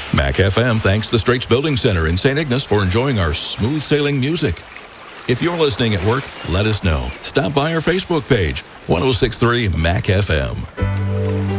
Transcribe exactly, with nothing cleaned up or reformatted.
Mac F M thanks the Straits Building Center in Saint Ignace for enjoying our smooth sailing music. If you're listening at work, let us know. Stop by our Facebook page, one oh six point three Mac F M.